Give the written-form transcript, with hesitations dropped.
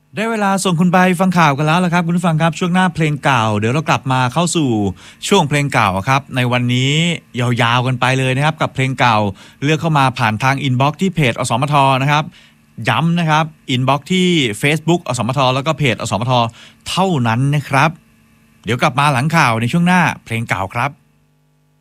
ได้เวลาส่งคุณไปฟังข่าวกันแล้วละครับคุณผู้ฟังครับช่วงหน้าเพลงเก่าเดี๋ยวเรากลับมาเข้าสู่ช่วงเพลงเก่าครับในวันนี้ยาวๆกันไปเลยนะครับกับเพลงเก่าเลือกเข้ามาผ่านทางอินบ็อกซ์ที่เพจอสมทนะครับย้ำนะครับอินบ็อกซ์ที่ Facebook อสมทแล้วก็เพจอสมทเท่านั้นนะครับเดี๋ยวกลับมาหลังข่าวในช่วงหน้าเพลงเก่าครับ